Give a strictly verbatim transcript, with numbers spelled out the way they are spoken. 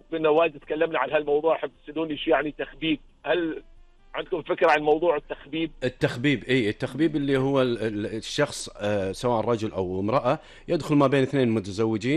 كنا وايد تكلمنا عن هالموضوع، احب تسالوني شو يعني تخبيب. هل عندكم فكره عن موضوع التخبيب؟ التخبيب، اي التخبيب اللي هو ال- ال- الشخص، آه، سواء رجل او امرأة، يدخل ما بين اثنين متزوجين